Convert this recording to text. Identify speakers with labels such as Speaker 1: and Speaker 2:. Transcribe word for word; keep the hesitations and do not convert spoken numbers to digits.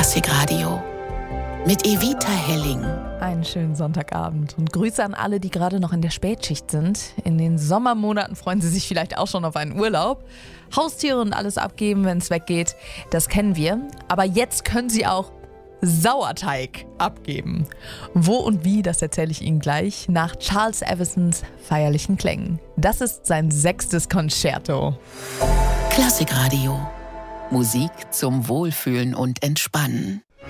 Speaker 1: Klassikradio mit Evita Helling.
Speaker 2: Einen schönen Sonntagabend und Grüße an alle, die gerade noch in der Spätschicht sind. In den Sommermonaten freuen sie sich vielleicht auch schon auf einen Urlaub. Haustiere und alles abgeben, wenn es weggeht, das kennen wir. Aber jetzt können sie auch Sauerteig abgeben. Wo und wie, das erzähle ich Ihnen gleich nach Charles Evisons feierlichen Klängen. Das ist sein sechstes Concerto.
Speaker 1: Klassikradio. Musik zum Wohlfühlen und Entspannen.